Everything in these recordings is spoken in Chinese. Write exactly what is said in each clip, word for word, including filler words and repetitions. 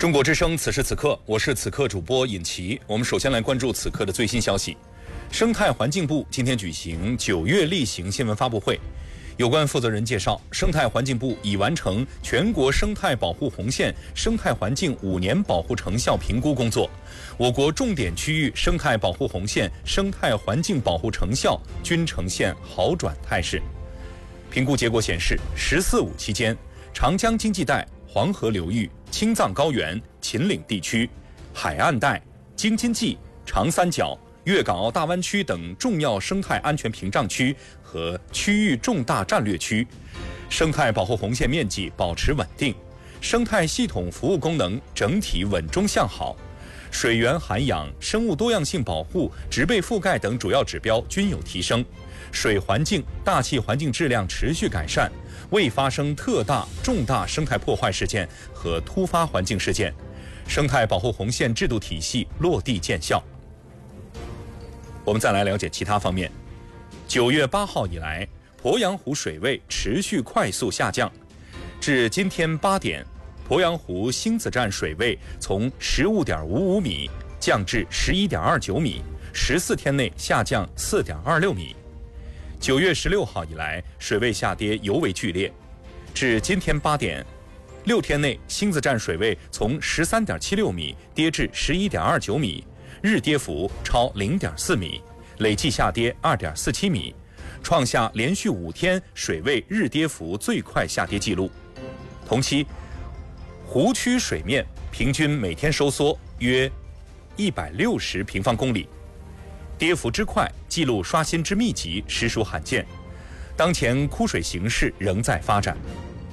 中国之声，此时此刻，我是此刻主播尹奇。我们首先来关注此刻的最新消息。生态环境部今天举行九月例行新闻发布会，有关负责人介绍，生态环境部已完成全国生态保护红线生态环境五年保护成效评估工作，我国重点区域生态保护红线生态环境保护成效均呈现好转态势。评估结果显示，十四五期间，长江经济带、黄河流域、青藏高原、秦岭地区、海岸带、京津冀、长三角、粤港澳大湾区等重要生态安全屏障区和区域重大战略区，生态保护红线面积保持稳定，生态系统服务功能整体稳中向好，水源涵养、生物多样性保护、植被覆盖等主要指标均有提升，水环境、大气环境质量持续改善，未发生特大、重大生态破坏事件和突发环境事件，生态保护红线制度体系落地见效。我们再来了解其他方面。九月八号以来，鄱阳湖水位持续快速下降，至今天八点，鄱阳湖星子站水位从十五点五五米降至十一点二九米，十四天内下降四点二六米。九月十六号以来，水位下跌尤为剧烈，至今天八点，六天内星子站水位从十三点七六米跌至十一点二九米，日跌幅超零点四米，累计下跌二点四七米，创下连续五天水位日跌幅最快下跌记录。同期，湖区水面平均每天收缩约一百六十平方公里，跌幅之快，记录刷新之密集，实属罕见。当前枯水形势仍在发展。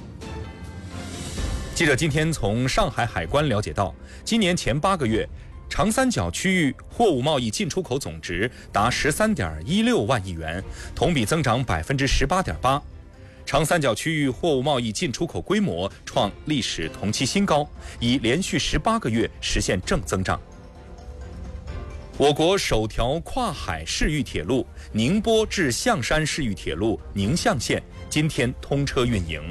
记者今天从上海海关了解到，今年前八个月，长三角区域货物贸易进出口总值达十三点一六万亿元，同比增长百分之十八点八。长三角区域货物贸易进出口规模创历史同期新高，已连续十八个月实现正增长。我国首条跨海市域铁路宁波至象山市域铁路宁象线今天通车运营。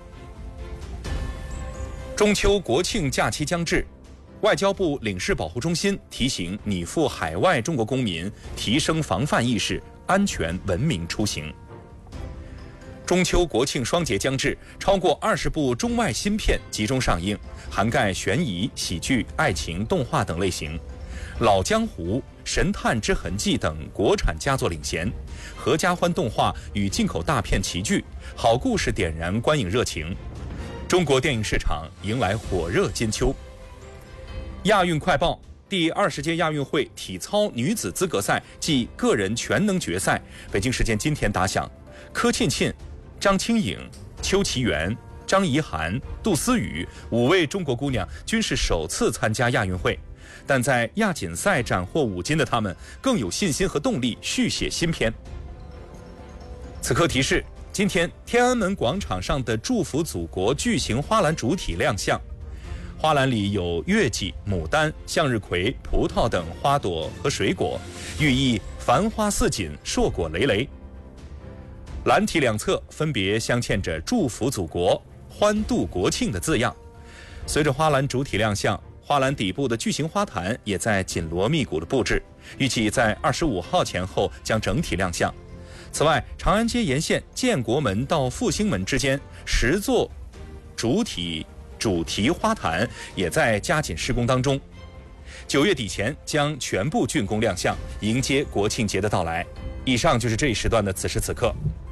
中秋国庆假期将至，外交部领事保护中心提醒拟赴海外中国公民提升防范意识，安全文明出行。中秋国庆双节将至，超过二十部中外新片集中上映，涵盖悬疑、喜剧、爱情、动画等类型。老江湖、神探之痕迹等国产佳作领衔，合家欢动画与进口大片齐聚，好故事点燃观影热情。中国电影市场迎来火热金秋。亚运快报：第二十届亚运会体操女子资格赛暨个人全能决赛，北京时间今天打响。柯沁沁、张清颖、邱其媛、张怡涵、杜思雨五位中国姑娘均是首次参加亚运会，但在亚锦赛斩获五金的她们更有信心和动力续写新篇。此刻提示：今天天安门广场上的祝福祖国巨型花篮主体亮相，花篮里有月季、牡丹、向日葵、葡萄等花朵和水果，寓意繁花似锦、硕果累累。篮体两侧分别镶嵌着祝福祖国、欢度国庆的字样。随着花篮主体亮相，花篮底部的巨型花坛也在紧锣密鼓的布置，预计在二十五号前后将整体亮相。此外，长安街沿线建国门到复兴门之间十座主体主题花坛也在加紧施工当中，九月底前将全部竣工亮相，迎接国庆节的到来。以上就是这一时段的此时此刻。